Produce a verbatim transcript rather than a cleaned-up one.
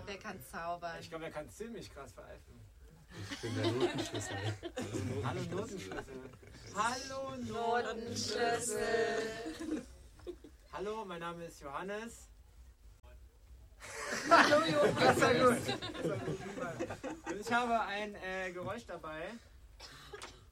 glaube, der kann zaubern. Ich glaube, er kann ziemlich krass pfeifen. Ich bin der Notenschlüssel. Hallo Notenschlüssel. Hallo Notenschlüssel. Hallo, mein Name ist Johannes. Hallo Johannes. Das war gut. Das war gut. Und ich habe ein äh, Geräusch dabei.